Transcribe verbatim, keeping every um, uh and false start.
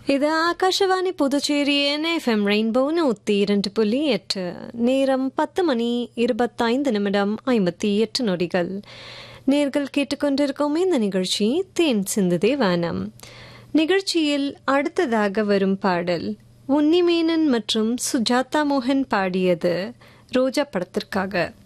இது Akashvani Puducherry FM rainbow நூற்றி இரண்டு புள்ளி எட்டு. நேரம் பத்து மணி இருபத்தைந்து நிமிடம் ஐம்பத்தி எட்டு நொடிகள். நேர்கள் கேட்டுக்கொண்டிருக்கும் இந்த நிகழ்ச்சி தேன் சிந்துதே வானம். நிகழ்ச்சியில் அடுத்ததாக வரும் பாடல் உன்னிமேனன் மற்றும் சுஜாதா மோகன் பாடியது ரோஜா படத்திற்காக.